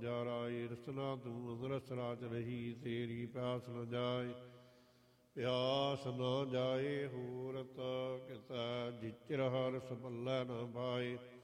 ਜਾ ਰਾਏ ਰਸਨਾ ਤੂੰ ਰਸ ਰਾਜ ਰਹੀ, ਤੇਰੀ ਪਿਆਸ ਨ ਜਾਏ ਪਿਆਸ ਨ ਜਾਏ। ਹੋਰਤ ਕਿਤੈ ਜਿਚਰ ਹਰ ਸਬੱਲੇ ਨ ਪਾਏ,